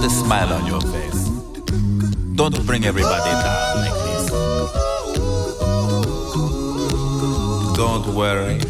a smile on your face. Don't bring everybody down like this. Don't worry.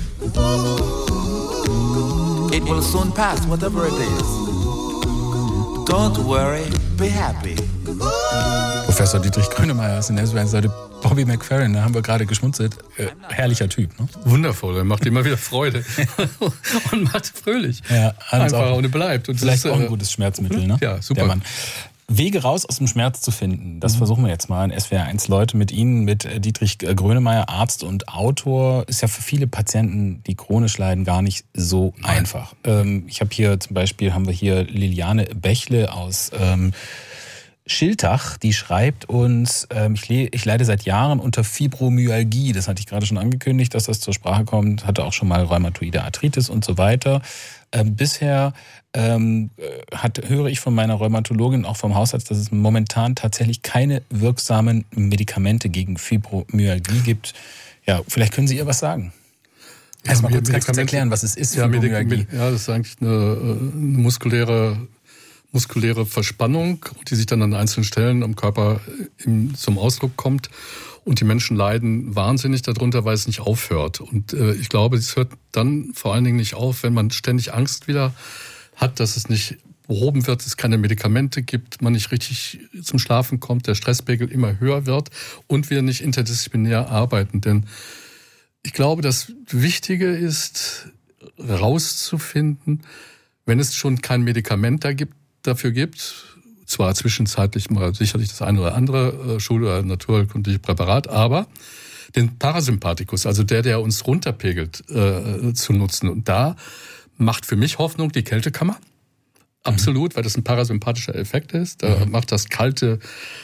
It will soon pass, whatever it is. Don't worry, be happy. Professor Dietrich Grönemeyer ist in der SWR-Seite. Bobby McFerrin, da haben wir gerade geschmunzelt. Herrlicher Typ, ne? Wundervoll, er macht immer wieder Freude und macht fröhlich. Ja, einfach und bleibt. Und vielleicht auch ein gutes Schmerzmittel, ne? Ja, super. Der Mann. Wege raus aus dem Schmerz zu finden, das versuchen wir jetzt mal in SWR1 Leute mit Ihnen, mit Dietrich Grönemeyer, Arzt und Autor. Ist ja für viele Patienten, die chronisch leiden, gar nicht so einfach. Ich habe hier zum Beispiel, haben wir hier Liliane Bächle aus Schiltach, die schreibt uns, ich leide seit Jahren unter Fibromyalgie. Das hatte ich gerade schon angekündigt, dass das zur Sprache kommt. Hatte auch schon mal rheumatoide Arthritis und so weiter. Bisher höre ich von meiner Rheumatologin, auch vom Hausarzt, dass es momentan tatsächlich keine wirksamen Medikamente gegen Fibromyalgie gibt. Ja, vielleicht können Sie ihr was sagen. Erstmal kurz erklären, was es ist, Fibromyalgie. Ja, das ist eigentlich eine muskuläre Verspannung, die sich dann an einzelnen Stellen am Körper zum Ausdruck kommt. Und die Menschen leiden wahnsinnig darunter, weil es nicht aufhört. Und ich glaube, es hört dann vor allen Dingen nicht auf, wenn man ständig Angst wieder hat, dass es nicht behoben wird, es keine Medikamente gibt, man nicht richtig zum Schlafen kommt, der Stresspegel immer höher wird und wir nicht interdisziplinär arbeiten. Denn ich glaube, das Wichtige ist, rauszufinden, wenn es schon kein Medikament dafür gibt, zwar zwischenzeitlich mal sicherlich das eine oder andere Schul- oder naturkundliche Präparat, aber den Parasympathikus, also der uns runterpegelt, zu nutzen. Und da macht für mich Hoffnung die Kältekammer. Absolut, weil das ein parasympathischer Effekt ist. Da macht das kalte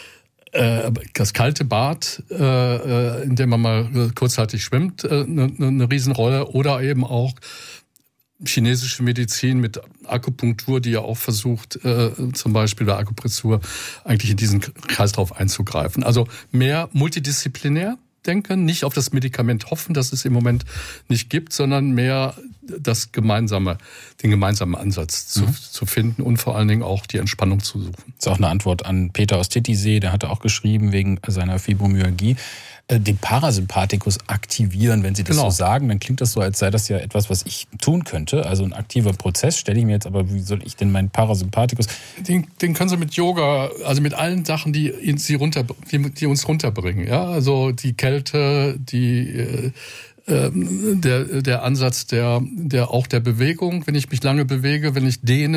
Bad, in dem man mal kurzzeitig schwimmt, eine Riesenrolle. Oder eben auch chinesische Medizin mit Akupunktur, die ja auch versucht, zum Beispiel bei Akupressur, eigentlich in diesen Kreislauf einzugreifen. Also mehr multidisziplinär denken, nicht auf das Medikament hoffen, das es im Moment nicht gibt, sondern mehr den gemeinsamen Ansatz zu finden und vor allen Dingen auch die Entspannung zu suchen. Das ist auch eine Antwort an Peter aus Titisee, der hatte auch geschrieben wegen seiner Fibromyalgie. Den Parasympathikus aktivieren, wenn Sie das so sagen, dann klingt das so, als sei das ja etwas, was ich tun könnte. Also ein aktiver Prozess, stelle ich mir jetzt, aber wie soll ich denn meinen Parasympathikus... Den können Sie mit Yoga, also mit allen Sachen, die uns runterbringen. Ja? Also die Kälte, der Ansatz der Bewegung, wenn ich mich lange bewege, wenn ich dehne,